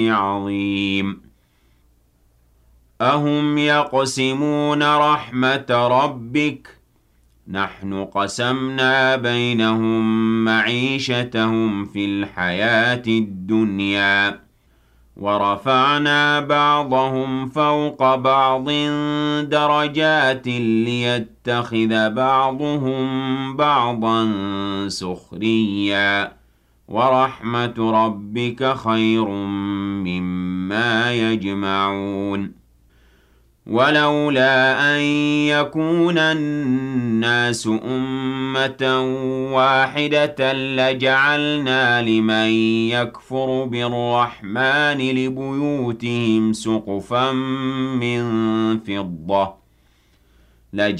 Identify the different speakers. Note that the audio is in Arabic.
Speaker 1: عظيم أهم يقسمون رحمة ربك نحن قسمنا بينهم معيشتهم في الحياة الدنيا ورفعنا بعضهم فوق بعض درجات ليتخذ بعضهم بعضا سخريا ورحمة ربك خير مما يجمعون ولولا أن يكون الناس أمة واحدة لجعلنا لمن يكفر بالرحمن لبيوتهم سقفا من فضة